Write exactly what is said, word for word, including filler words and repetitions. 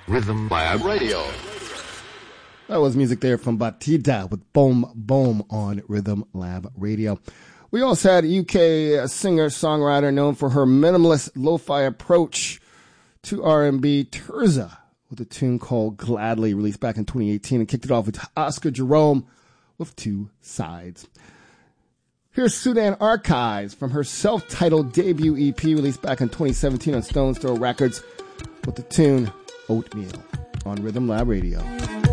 Rhythm Lab Radio. That was music there from Batida with Boom Boom on Rhythm Lab Radio. We also had a U K singer-songwriter known for her minimalist lo-fi approach to R and B, Terza, with a tune called Gladly, released back in twenty eighteen, and kicked it off with Oscar Jerome with Two Sides. Here's Sudan Archives from her self-titled debut E P, released back in twenty seventeen on Stone's Throw Records, with the tune Oatmeal on Rhythm Lab Radio.